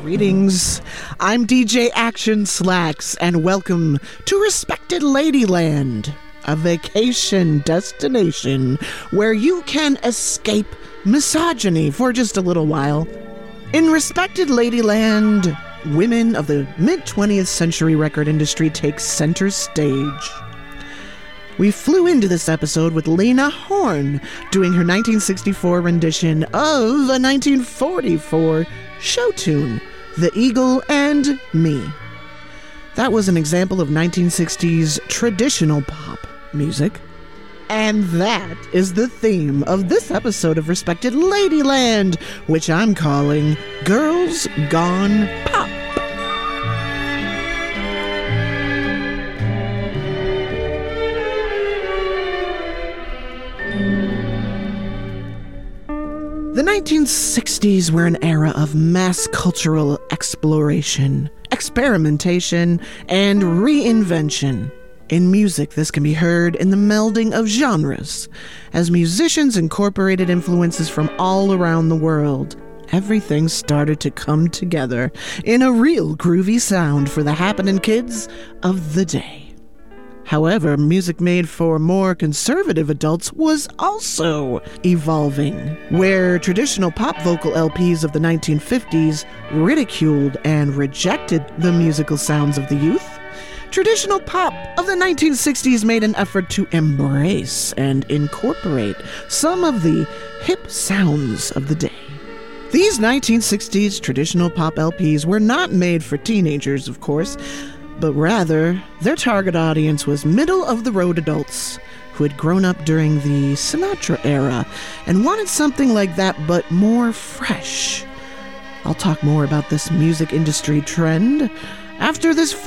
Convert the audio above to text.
Greetings, I'm DJ Action Slacks, and welcome to Respected Ladyland, a vacation destination where you can escape misogyny for just a little while. In Respected Ladyland, women of the mid-20th century record industry take center stage. We flew into this episode with Lena Horne doing her 1964 rendition of a 1944 show tune, The Eagle and Me. That was an example of 1960s traditional pop music. And that is the theme of this episode of Respected Ladyland, which I'm calling Girls Gone Pop. The 1960s were an era of mass cultural exploration, experimentation, and reinvention. In music, this can be heard in the melding of genres, as musicians incorporated influences from all around the world. Everything started to come together in a real groovy sound for the happening kids of the day. However, music made for more conservative adults was also evolving, where traditional pop vocal LPs of the 1950s ridiculed and rejected the musical sounds of the youth. Traditional pop of the 1960s made an effort to embrace and incorporate some of the hip sounds of the day. These 1960s traditional pop LPs were not made for teenagers, of course, but rather, their target audience was middle-of-the-road adults who had grown up during the Sinatra era and wanted something like that, but more fresh. I'll talk more about this music industry trend after this